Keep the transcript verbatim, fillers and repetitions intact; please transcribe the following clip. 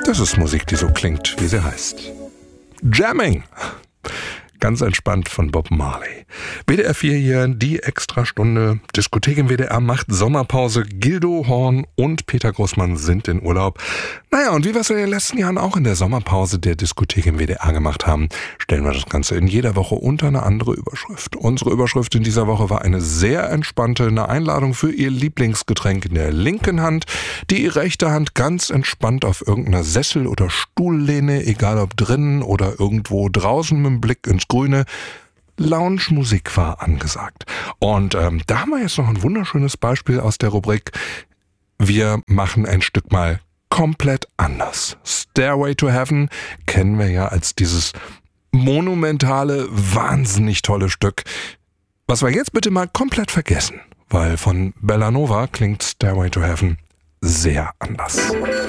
Das ist Musik, die so klingt, wie sie heißt. Jamming. Ganz entspannt von Bob Marley. W D R vier hier, die Extrastunde. Diskothek im W D R macht Sommerpause. Gildo Horn und Peter Großmann sind in Urlaub. Naja, und wie wir es in den letzten Jahren auch in der Sommerpause der Diskothek im W D R gemacht haben, stellen wir das Ganze in jeder Woche unter eine andere Überschrift. Unsere Überschrift in dieser Woche war eine sehr entspannte, eine Einladung für Ihr Lieblingsgetränk in der linken Hand, die rechte Hand ganz entspannt auf irgendeiner Sessel- oder Stuhllehne, egal ob drinnen oder irgendwo draußen mit dem Blick ins Grüne. Lounge-Musik war angesagt. Und ähm, da haben wir jetzt noch ein wunderschönes Beispiel aus der Rubrik Wir machen ein Stück mal komplett anders. Stairway to Heaven kennen wir ja als dieses monumentale, wahnsinnig tolle Stück. Was wir jetzt bitte mal komplett vergessen, weil von Bellanova klingt Stairway to Heaven sehr anders.